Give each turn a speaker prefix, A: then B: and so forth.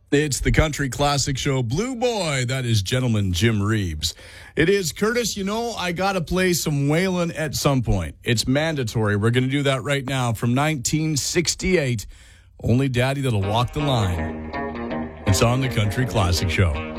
A: It's the Country Classic Show. Blue Boy, that is gentleman Jim Reeves. It is, Curtis, I got to play some Waylon at some point. It's mandatory. We're going to do that right now from 1968. Only Daddy That'll Walk the Line. It's on the Country Classic Show.